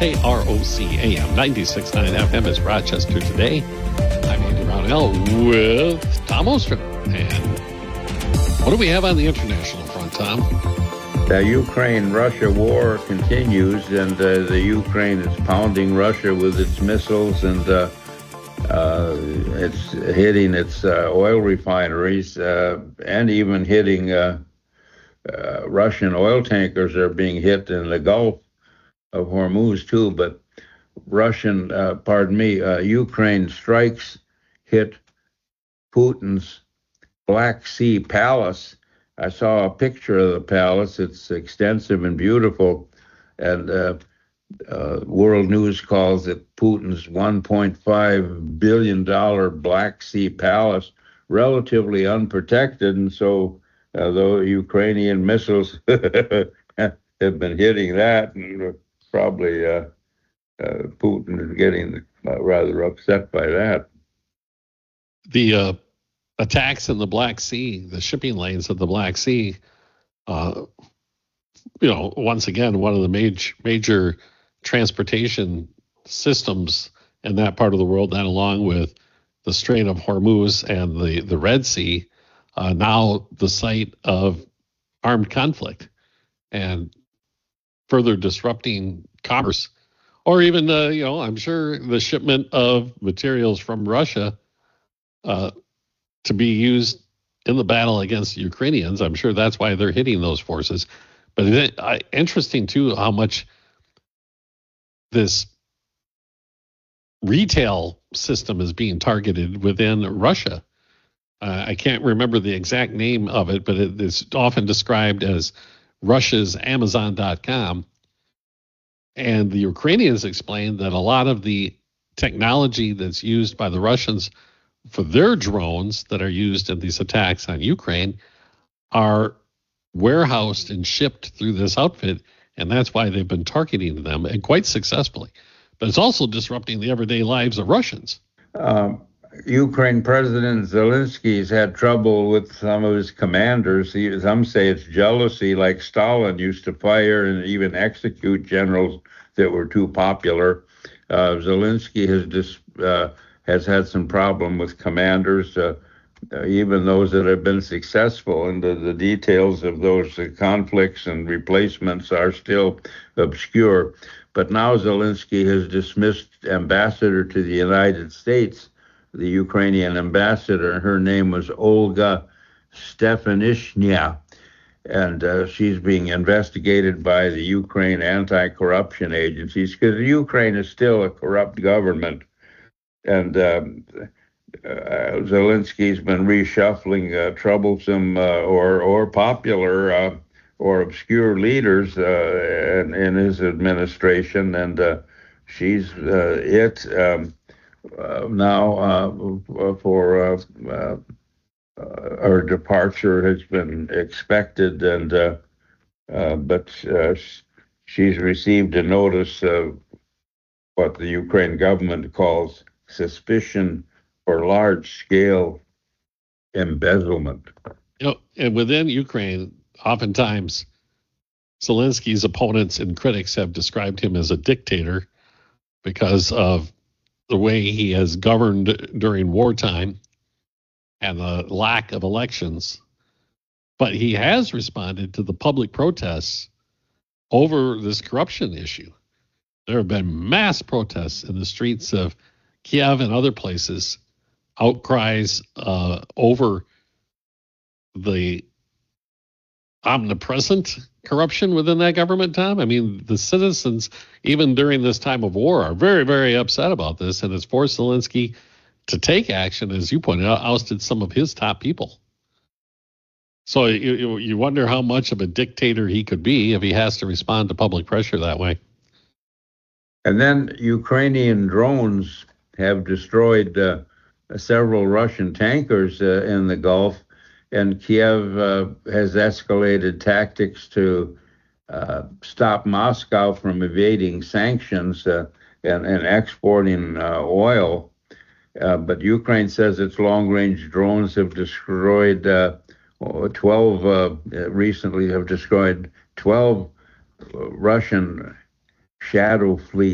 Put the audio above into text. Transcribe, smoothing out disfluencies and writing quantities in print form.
KROC AM 96.9 FM is Rochester Today. I'm Andy Brownell with Tom Ostrom. And what do we have on the international front, Tom? The Ukraine-Russia war continues, and the Ukraine is pounding Russia with its missiles, and it's hitting its oil refineries, and even hitting Russian oil tankers are being hit in the Gulf of Hormuz too. But Ukraine strikes hit Putin's Black Sea palace. I saw a picture of the palace. It's extensive and beautiful, and World News calls it Putin's $1.5 billion Black Sea palace, relatively unprotected. And so, though Ukrainian missiles have been hitting that, and probably Putin is getting rather upset by that. The attacks in the Black Sea, the shipping lanes of the Black Sea, once again, one of the major transportation systems in that part of the world, and along with the Strait of Hormuz and the Red Sea, now the site of armed conflict and further disrupting commerce, or even, I'm sure the shipment of materials from Russia to be used in the battle against the Ukrainians. I'm sure that's why they're hitting those forces. But interesting, too, how much this retail system is being targeted within Russia. I can't remember the exact name of it, but it's often described as Russia's Amazon.com. And the Ukrainians explained that a lot of the technology that's used by the Russians for their drones that are used in these attacks on Ukraine are warehoused and shipped through this outfit, and that's why they've been targeting them, and quite successfully. But it's also disrupting the everyday lives of Russians. Ukraine President Zelensky has had trouble with some of his commanders. Some say it's jealousy, like Stalin used to fire and even execute generals that were too popular. Zelensky has had some problem with commanders, even those that have been successful, and the details of those conflicts and replacements are still obscure. But now Zelensky has dismissed ambassador to the United States, the Ukrainian ambassador. Her name was Olga Stefanishnya, and she's being investigated by the Ukraine anti-corruption agencies, because Ukraine is still a corrupt government. And Zelensky's been reshuffling troublesome or popular or obscure leaders in his administration, and she's now for her departure has been expected, and but she's received a notice of what the Ukraine government calls suspicion for large-scale embezzlement. And within Ukraine, oftentimes Zelensky's opponents and critics have described him as a dictator because of the way he has governed during wartime and the lack of elections. But he has responded to the public protests over this corruption issue. There have been mass protests in the streets of Kiev and other places, outcries over the omnipresent corruption within that government, Tom. I mean, the citizens, even during this time of war, are very, very upset about this, and it's forced Zelensky to take action, as you pointed out, ousted some of his top people. So you wonder how much of a dictator he could be if he has to respond to public pressure that way. And then Ukrainian drones have destroyed several Russian tankers in the Gulf, and Kiev has escalated tactics to stop Moscow from evading sanctions and exporting oil. But Ukraine says its long-range drones have destroyed 12, recently have destroyed 12 Russian Shadow Fleet